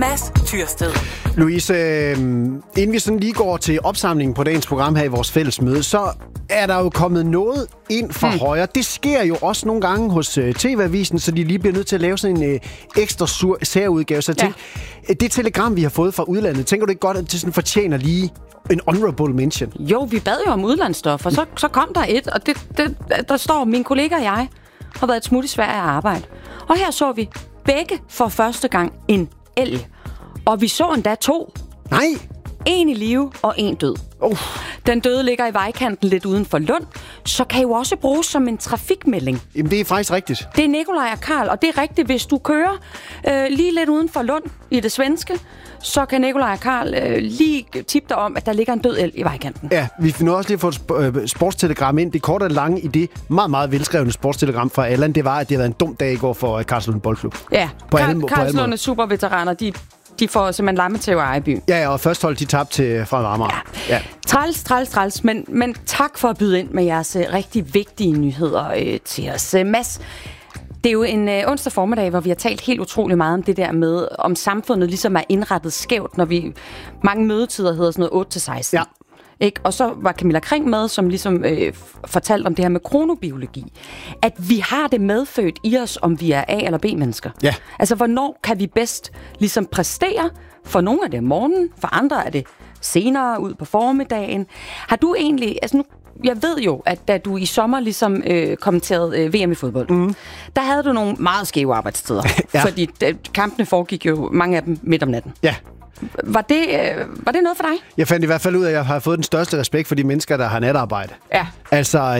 Mads Tyrsted. Louise, inden vi sådan lige går til opsamlingen på dagens program her i vores fælles møde, så er der jo kommet noget ind fra højre. Det sker jo også nogle gange hos TV-avisen, så de lige bliver nødt til at lave sådan en ekstra særudgave. Så jeg tænker, det telegram, vi har fået fra udlandet, tænker du ikke godt, at det sådan fortjener lige en honorable mention? Jo, vi bad jo om udlandsstof, og så kom der et, og der står, min kollega og jeg har været et smut i Sverige at arbejde. Og her så vi begge for første gang en elg. Og vi så endda 2. Nej! En i live og en død. Den døde ligger i vejkanten lidt uden for Lund, så kan jo også bruges som en trafikmelding. Jamen, det er faktisk rigtigt. Det er Nikolaj og Karl, og det er rigtigt, hvis du kører lige lidt uden for Lund i det svenske, så kan Nikolaj og Karl lige tippe dig om, at der ligger en død elg i vejkanten. Ja, vi finder også lige at få et sportstelegram ind. Det korte og lange i det meget, meget velskrevne sportstelegram fra Allan, det var, at det havde været en dum dag i går for Karlslund Boldklub. Ja, Karlslund er superveteraner, de får simpelthen lammetæv af Ejby. Ja, og først hold de tabt til fra Amager. Ja. Træls, men tak for at byde ind med jeres rigtig vigtige nyheder til os. Mads, det er jo en onsdag formiddag, hvor vi har talt helt utrolig meget om det der med, om samfundet ligesom er indrettet skævt, når vi mange mødetider hedder sådan noget 8-16. Ja. Ikke? Og så var Camilla Kring med, som ligesom fortalte om det her med kronobiologi. At vi har det medfødt i os, om vi er A- eller B-mennesker. Ja. Altså, hvornår kan vi bedst ligesom præstere? For nogle er det om morgenen, for andre er det senere ud på formiddagen. Har du egentlig... Altså nu, jeg ved jo, at da du i sommer ligesom kommenterede VM i fodbold, der havde du nogle meget skæve arbejdstider. Ja. Fordi kampene foregik jo mange af dem midt om natten. Ja. Var det noget for dig? Jeg fandt i hvert fald ud af, at jeg har fået den største respekt for de mennesker, der har natarbejde. Ja. Altså,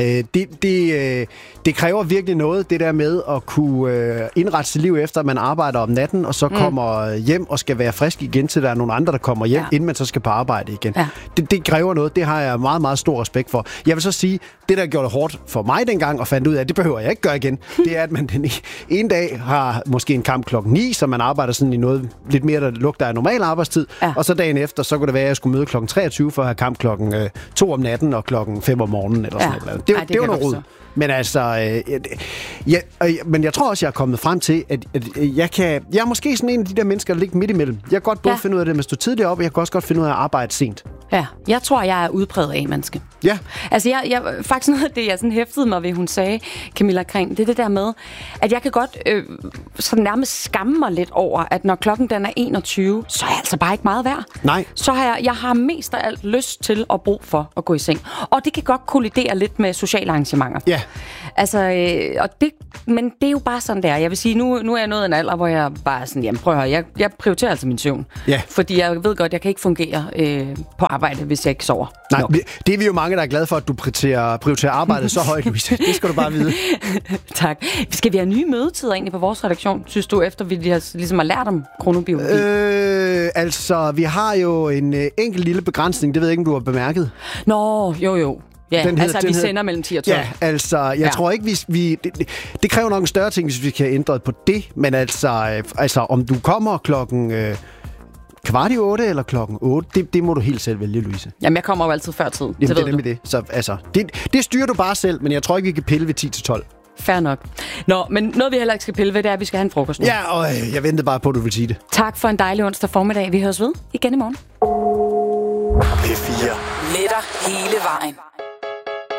det kræver virkelig noget, det der med at kunne indrette sit liv efter, at man arbejder om natten, og så kommer hjem og skal være frisk igen, til der er nogle andre, der kommer hjem, inden man så skal på arbejde igen. Ja. Det kræver noget, det har jeg meget, meget stor respekt for. Jeg vil så sige, det der gjorde det hårdt for mig dengang, og fandt ud af, at det behøver jeg ikke gøre igen, det er, at man den ene dag har måske en kamp 9:00, så man arbejder sådan i noget lidt mere, der lugter af normal arbejdstid, og så dagen efter, så kunne det være, at jeg skulle møde 23:00 for at have kamp 2:00 om natten og 5:00 om morgenen, eller sådan noget. Det var noget rod. Men altså, men jeg tror også, jeg er kommet frem til, at jeg er måske sådan en af de der mennesker, der ligger midt imellem. Jeg kan godt både finde ud af det med at stå tidligt op, og jeg kan også godt finde ud af at arbejde sent. Ja, jeg tror, jeg er udpræget A-menneske. Ja. Altså, jeg faktisk noget af det, jeg sådan hæftede mig ved, hun sagde, Camilla Kring, det er det der med, at jeg kan godt sådan nærmest skamme mig lidt over, at når klokken den er 21, så er jeg altså bare ikke meget værd. Nej. Så har jeg har mest af alt lyst til og brug for at gå i seng. Og det kan godt kollidere lidt med sociale arrangementer. Ja. Altså, men det er jo bare sådan der. Jeg vil sige, nu er jeg nået en alder, hvor jeg bare sådan, jamen prøv at høre, jeg prioriterer altså min søvn. Ja. Fordi jeg ved godt, jeg kan ikke fungere på arbejde, hvis jeg ikke sover. Nej, det er vi jo mange, der er glade for, at du prioriterer arbejdet så højt, Louise. Det skal du bare vide. Tak. Skal vi have nye mødetider egentlig på vores redaktion, synes du, efter vi ligesom har lært om kronobiologi? Altså, vi har jo en enkelt lille begrænsning, det ved jeg ikke, om du har bemærket. Nå, jo. Ja, vi sender mellem 10 og 12. Ja, altså, jeg tror ikke, det kræver nok en større ting, hvis vi kan ændre på det, men altså om du kommer klokken 7:15 eller klokken 8, det må du helt selv vælge, Louise. Jamen, jeg kommer jo altid før tid. Jamen, det er det med det. Så altså, det styrer du bare selv, men jeg tror ikke, vi kan pille ved 10 til 12. Fair nok. Nå, men noget vi heller ikke skal pille ved, det er, at vi skal have en frokost nu. Ja, og jeg ventede bare på, at du ville sige det. Tak for en dejlig onsdag formiddag. Vi høres ved igen i morgen. P4. Med dig hele vejen.